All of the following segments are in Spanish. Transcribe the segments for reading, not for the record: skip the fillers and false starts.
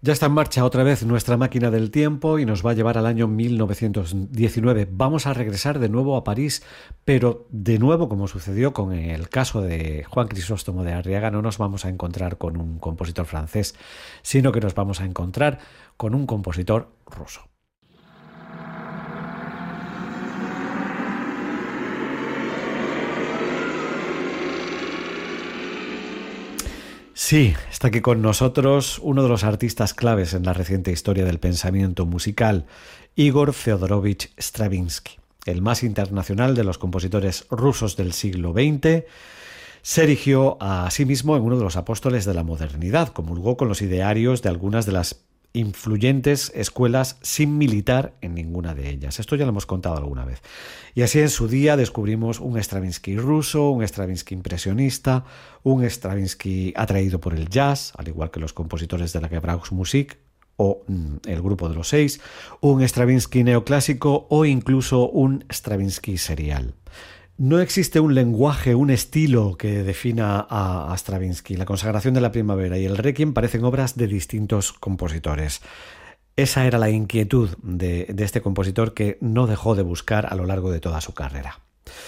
Ya está en marcha otra vez nuestra máquina del tiempo y nos va a llevar al año 1919. Vamos a regresar de nuevo a París, pero de nuevo, como sucedió con el caso de Juan Crisóstomo de Arriaga, no nos vamos a encontrar con un compositor francés, sino que nos vamos a encontrar con un compositor ruso. Sí, está aquí con nosotros uno de los artistas claves en la reciente historia del pensamiento musical, Igor Feodorovich Stravinsky, el más internacional de los compositores rusos del siglo XX. Se erigió a sí mismo en uno de los apóstoles de la modernidad, comulgó con los idearios de algunas de las influyentes escuelas sin militar en ninguna de ellas. Esto ya lo hemos contado alguna vez. Y así en su día descubrimos un Stravinsky ruso, un Stravinsky impresionista, un Stravinsky atraído por el jazz, al igual que los compositores de la Gebrauchsmusik o el grupo de los seis, un Stravinsky neoclásico o incluso un Stravinsky serial. No existe un lenguaje, un estilo que defina a Stravinsky. La consagración de la primavera y el Requiem parecen obras de distintos compositores. Esa era la inquietud de este compositor que no dejó de buscar a lo largo de toda su carrera.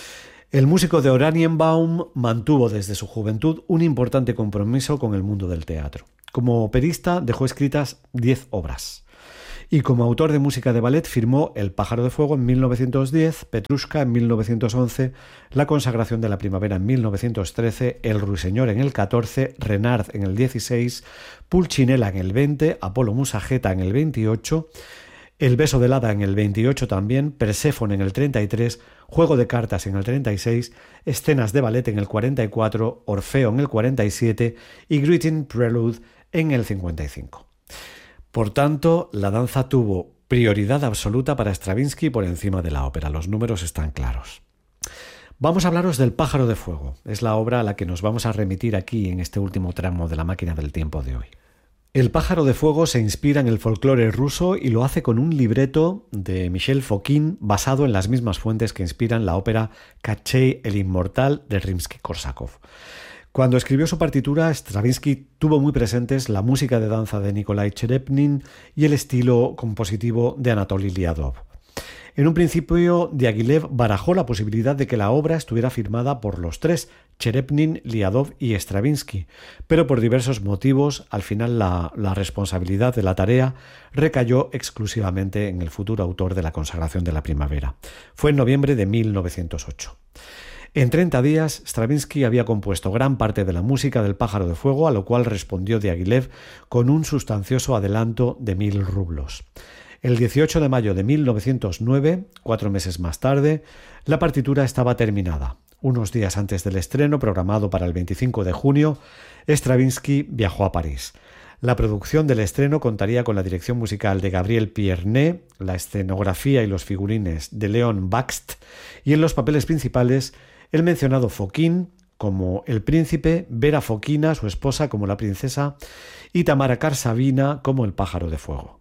El músico de Oranienbaum mantuvo desde su juventud un importante compromiso con el mundo del teatro. Como operista dejó escritas 10 obras. Y como autor de música de ballet firmó El pájaro de fuego en 1910, Petrushka en 1911, La consagración de la primavera en 1913, El ruiseñor en el 14, Renard en el 16, Pulcinella en el 20, Apolo Musageta en el 28, El beso del hada en el 28 también, Perséfone en el 33, Juego de cartas en el 36, Escenas de ballet en el 44, Orfeo en el 47 y Greeting Prelude en el 55. Por tanto, la danza tuvo prioridad absoluta para Stravinsky por encima de la ópera. Los números están claros. Vamos a hablaros del Pájaro de Fuego. Es la obra a la que nos vamos a remitir aquí en este último tramo de la máquina del tiempo de hoy. El Pájaro de Fuego se inspira en el folclore ruso y lo hace con un libreto de Michel Fokine basado en las mismas fuentes que inspiran la ópera Kachey el Inmortal de Rimsky-Korsakov. Cuando escribió su partitura, Stravinsky tuvo muy presentes la música de danza de Nikolai Cherepnin y el estilo compositivo de Anatoly Liadov. En un principio, Diaghilev barajó la posibilidad de que la obra estuviera firmada por los tres, Cherepnin, Liadov y Stravinsky, pero por diversos motivos, al final la responsabilidad de la tarea recayó exclusivamente en el futuro autor de La consagración de la primavera. Fue en noviembre de 1908. En 30 días, Stravinsky había compuesto gran parte de la música del Pájaro de Fuego, a lo cual respondió Diaghilev con un sustancioso adelanto de 1.000 rublos. El 18 de mayo de 1909, 4 meses más tarde, la partitura estaba terminada. Unos días antes del estreno, programado para el 25 de junio, Stravinsky viajó a París. La producción del estreno contaría con la dirección musical de Gabriel Pierné, la escenografía y los figurines de Leon Bakst, y en los papeles principales el mencionado Fokine como el príncipe, Vera Fokina, su esposa, como la princesa, y Tamara Karsavina como el pájaro de fuego.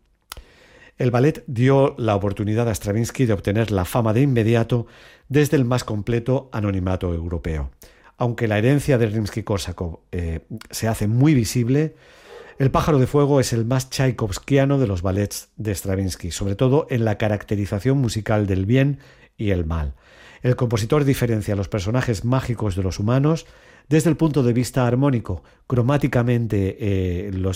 El ballet dio la oportunidad a Stravinsky de obtener la fama de inmediato desde el más completo anonimato europeo. Aunque la herencia de Rimsky-Korsakov se hace muy visible, El pájaro de fuego es el más tchaikovskiano de los ballets de Stravinsky, sobre todo en la caracterización musical del bien y el mal. El compositor diferencia a los personajes mágicos de los humanos desde el punto de vista armónico. Cromáticamente los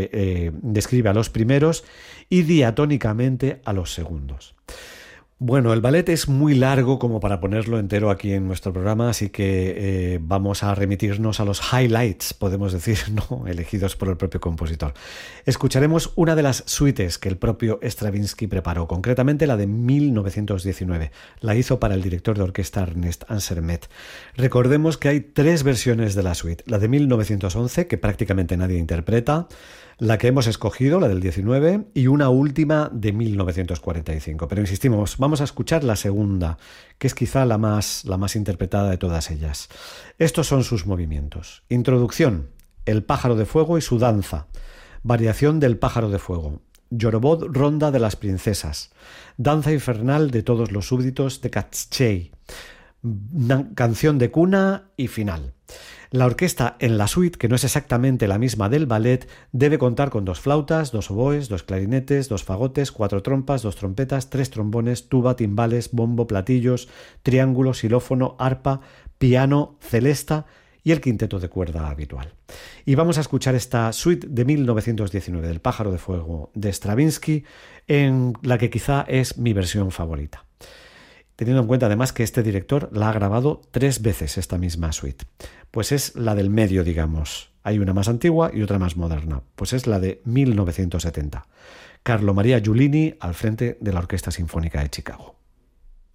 describe a los primeros y diatónicamente a los segundos. Bueno, el ballet es muy largo como para ponerlo entero aquí en nuestro programa, así que vamos a remitirnos a los highlights, podemos decir, no elegidos por el propio compositor. Escucharemos una de las suites que el propio Stravinsky preparó, concretamente la de 1919. La hizo para el director de orquesta Ernest Ansermet. Recordemos que hay 3 versiones de la suite. La de 1911, que prácticamente nadie interpreta, la que hemos escogido, la del 19, y una última de 1945. Pero insistimos, vamos a escuchar la segunda, que es quizá la más interpretada de todas ellas. Estos son sus movimientos. Introducción, el pájaro de fuego y su danza. Variación del pájaro de fuego. Yorovod, ronda de las princesas. Danza infernal de todos los súbditos de Katschei. canción de cuna y final. La orquesta en la suite, que no es exactamente la misma del ballet, debe contar con 2 flautas, 2 oboes, 2 clarinetes, 2 fagotes, 4 trompas, 2 trompetas, 3 trombones, tuba, timbales, bombo, platillos, triángulo, xilófono, arpa, piano, celesta y el quinteto de cuerda habitual. Y vamos a escuchar esta suite de 1919 del Pájaro de Fuego de Stravinsky, en la que quizá es mi versión favorita. Teniendo en cuenta además que este director la ha grabado 3 veces esta misma suite. Pues es la del medio, digamos. Hay una más antigua y otra más moderna. Pues es la de 1970. Carlo Maria Giulini al frente de la Orquesta Sinfónica de Chicago.